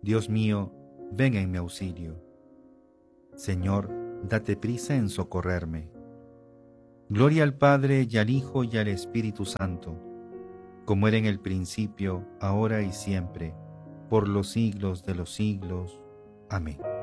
Dios mío, ven en mi auxilio. Señor, date prisa en socorrerme. Gloria al Padre, y al Hijo, y al Espíritu Santo, como era en el principio, ahora y siempre, por los siglos de los siglos. Amén.